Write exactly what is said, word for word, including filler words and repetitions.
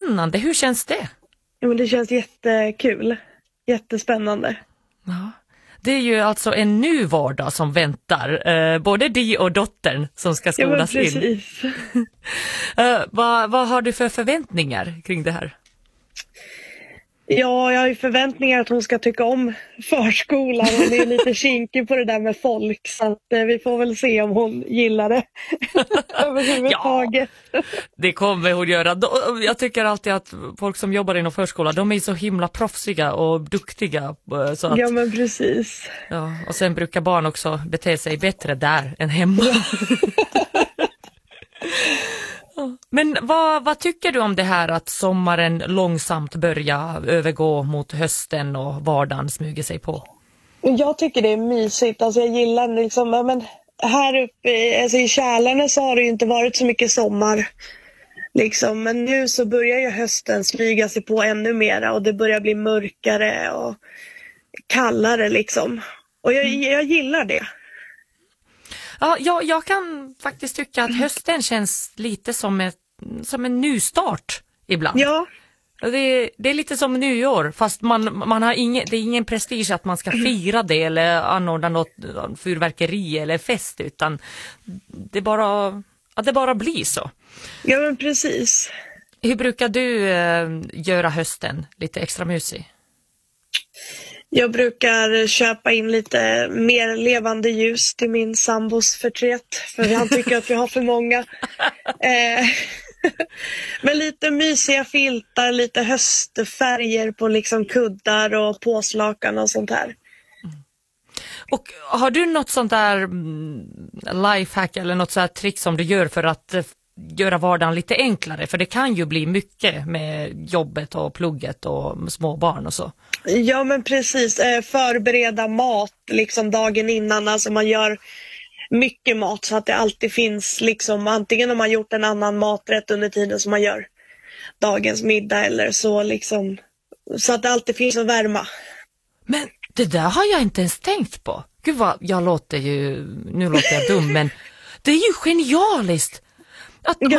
spännande. Hur känns det? Ja, men det känns jättekul. Jättespännande. Ja. Det är ju alltså en ny vardag som väntar. Eh, både dig och dottern som ska skolas ja, in. eh, vad, vad har du för förväntningar kring det här? Ja, jag har ju förväntningar att hon ska tycka om förskolan. Hon är lite kinkig på det där med folk. Så att, eh, vi får väl se om hon gillar det överhuvudtaget. Ja, det kommer hon göra. Jag tycker alltid att folk som jobbar inom förskola, de är så himla proffsiga och duktiga. Så att, ja, men precis. Ja, och sen brukar barn också bete sig bättre där än hemma. Ja. Men vad, vad tycker du om det här att sommaren långsamt börjar övergå mot hösten och vardagen smyger sig på? Jag tycker det är mysigt. Alltså jag gillar liksom, men här uppe i, alltså i Kälarne så har det ju inte varit så mycket sommar. Liksom. Men nu så börjar ju hösten smyga sig på ännu mera och det börjar bli mörkare och kallare liksom. Och jag, jag gillar det. Ja, jag, jag kan faktiskt tycka att hösten känns lite som, ett, som en nystart ibland. Ja. Det, det är lite som nyår, fast man, man har ingen, det är ingen prestige att man ska fira det eller anordna något fyrverkeri eller fest, utan det bara, att det bara blir så. Ja, men precis. Hur brukar du eh, göra hösten lite extra mysig? Jag brukar köpa in lite mer levande ljus till min sambos förtret. För han tycker att vi har för många. Eh, men lite mysiga filtar, lite höstfärger på liksom kuddar och påslakan och sånt här. Mm. Och har du något sånt där lifehack eller något sånt här trick som du gör för att göra vardagen lite enklare? För det kan ju bli mycket med jobbet och plugget och små barn och så. Ja, men precis. Eh, förbereda mat liksom dagen innan. Alltså man gör mycket mat så att det alltid finns liksom, antingen om man gjort en annan maträtt under tiden som man gör dagens middag eller så liksom, så att det alltid finns att värma. Men det där har jag inte ens tänkt på. Gud vad, jag låter ju, nu låter jag dum, men det är ju genialiskt. Att man